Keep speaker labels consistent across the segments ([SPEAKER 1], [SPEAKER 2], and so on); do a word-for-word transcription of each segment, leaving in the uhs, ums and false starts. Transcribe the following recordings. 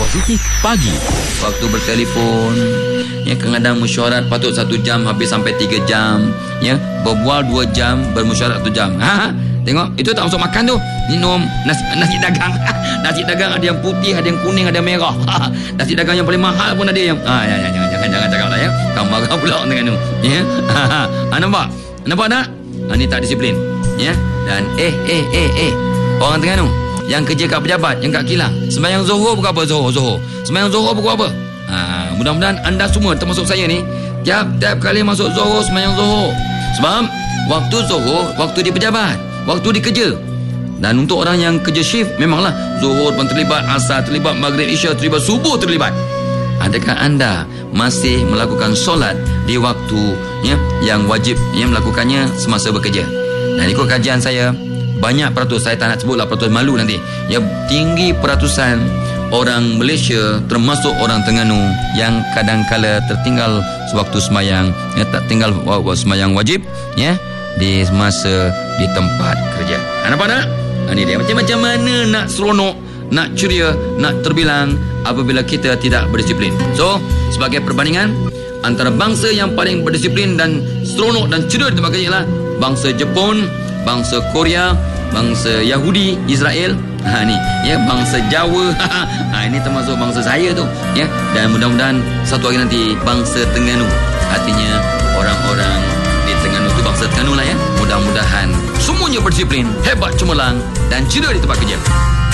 [SPEAKER 1] Positif Pagi.
[SPEAKER 2] Waktu bertelefon, ya, kadang-kadang mesyuarat patut satu jam habis sampai tiga jam, ya, berbual dua jam, bermesyuarat satu jam. Ha, tengok, itu tak masuk makan tu. Minum nasi, nasi dagang. Nasi dagang ada yang putih, ada yang kuning, ada yang merah. Nasi dagang yang paling mahal pun ada yang ha, ya, ya, jangan jangan jangan cakap lah, ya. Kamu marah pula dengan tu, ya. Ha, nampak? Nampak tak? Ha, ni tak disiplin, ya. Dan eh eh eh eh orang Terengganu yang kerja kat pejabat, yang kat kilang, sembahyang Zuhur pukul apa? Zuhur, Zuhur. Sembahyang Zuhur pukul apa? Ha, mudah-mudahan anda semua termasuk saya ni, tiap-tiap kali masuk Zuhur, sembahyang Zuhur. Sebab waktu Zuhur, waktu di pejabat, waktu di kerja. Dan untuk orang yang kerja shift, memanglah Zuhur pun terlibat, Asar terlibat, Maghrib, Isya terlibat, Subuh terlibat. Adakah anda masih melakukan solat di waktu, ya, yang wajib, yang melakukannya semasa bekerja? Dan ikut kajian saya, banyak peratus, saya tak nak sebutlah peratus, malu nanti, ya, tinggi peratusan orang Malaysia termasuk orang Terengganu yang kadang-kala tertinggal sewaktu semayang, ya, tak tinggal waktu semayang wajib, ya, di masa di tempat kerja. Ha, nampak tak? Ha, ni dia macam-macam mana nak seronok, nak ceria, nak terbilang apabila kita tidak berdisiplin. So, sebagai perbandingan antara bangsa yang paling berdisiplin dan seronok dan ceria di tempat kerja ialah bangsa Jepun, bangsa Korea, bangsa Yahudi, Israel, ha, ni, ya, bangsa Jawa, ha, ini termasuk bangsa saya tu, ya. Dan mudah-mudahan satu hari nanti bangsa Terengganu, artinya orang-orang di Terengganu tu bangsa Terengganu lah, ya. Mudah-mudahan semuanya berdisiplin, hebat, cemerlang dan ceria di tempat kerja.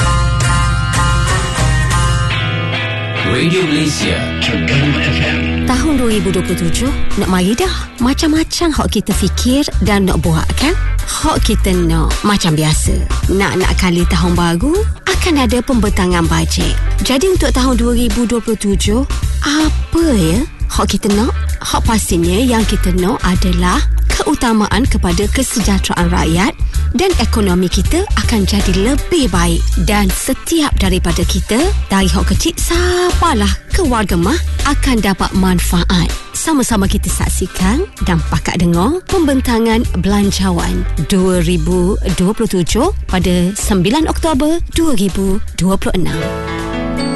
[SPEAKER 1] Radio Malaysia Terengganu F M.
[SPEAKER 3] Tahun dua ribu dua puluh tujuh nak mari dah. Macam-macam hak kita fikir dan nak buat kan. Hak kita nak macam biasa. Nak-nak kali tahun baru akan ada pembentangan bajet. Jadi untuk tahun dua ribu dua puluh tujuh, apa ya hak kita nak? Hak pastinya yang kita nak adalah keutamaan kepada kesejahteraan rakyat dan ekonomi kita akan jadi lebih baik. Dan setiap daripada kita, dari hak kecil sampailah ke warga mah, akan dapat manfaat. Sama-sama kita saksikan dan pakat dengar pembentangan belanjawan dua ribu dua puluh tujuh pada sembilan Oktober dua ribu dua puluh enam.